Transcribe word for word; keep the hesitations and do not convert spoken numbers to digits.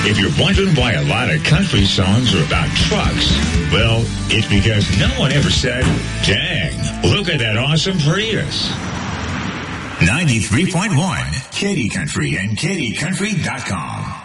If you're wondering why a lot of country songs are about trucks, well, it's because no one ever said, dang, look at that awesome Prius. ninety-three point one, Katy Country and Katy Country dot com.